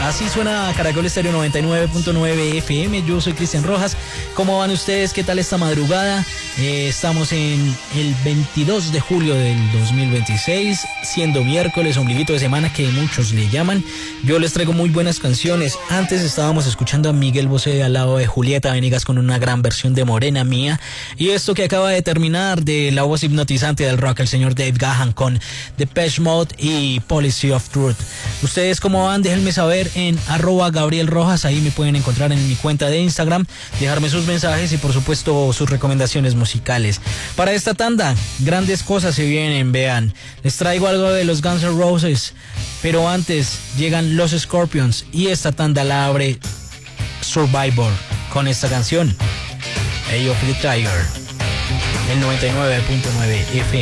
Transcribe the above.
Así suena Caracol Estéreo 99.9 FM. Yo soy Cristian Rojas. ¿Cómo van ustedes? ¿Qué tal esta madrugada? Estamos en el 22 de julio del 2026, siendo miércoles, ombliguito de semana que muchos le llaman. Yo les traigo muy buenas canciones. Antes estábamos escuchando a Miguel Bosé al lado de Julieta Venegas con una gran versión de Morena Mía. Y esto que acaba de terminar, de la voz hipnotizante del rock, el señor Dave Gahan con Depeche Mode y Policy of Truth. ¿Ustedes cómo van? Déjenme saber en @GabrielRojas. Ahí me pueden encontrar en mi cuenta de Instagram, dejarme sus mensajes y por supuesto sus recomendaciones musicales. Para esta tanda, grandes cosas se vienen, vean. Les traigo algo de los Guns N' Roses, pero antes llegan los Scorpions y esta tanda la abre Survivor con esta canción, Eye of the Tiger, el 99.9 FM.